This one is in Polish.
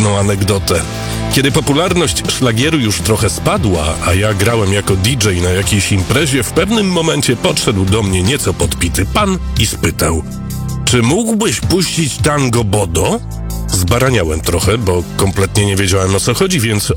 jedną anegdotę. Kiedy popularność szlagieru już trochę spadła, a ja grałem jako DJ na jakiejś imprezie, w pewnym momencie podszedł do mnie nieco podpity pan i spytał: czy mógłbyś puścić tango Bodo? Zbaraniałem trochę, bo kompletnie nie wiedziałem, o co chodzi, więc